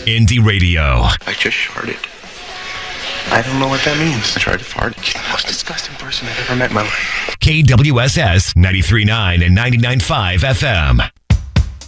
Indie Radio. I just sharted. I don't know what that means. I tried to fart. The most disgusting person I've ever met in my life. KWSS 93.9 and 99.5 FM.